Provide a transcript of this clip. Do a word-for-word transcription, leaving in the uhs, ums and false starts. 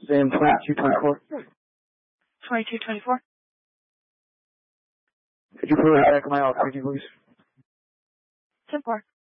Zam twenty-two twenty-four. twenty-two twenty-four. Could you put a headache on my L three, please? ten four.